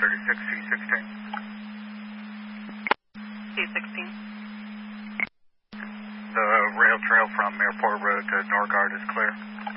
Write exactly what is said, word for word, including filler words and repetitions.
thirty-six, C sixteen. C sixteen. The rail trail from Airport Road to Norgard is clear.